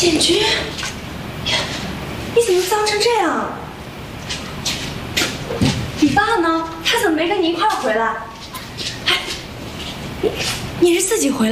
建军，你怎么脏成这样？你爸呢？他怎么没跟你一块儿回来？哎，你是自己回来？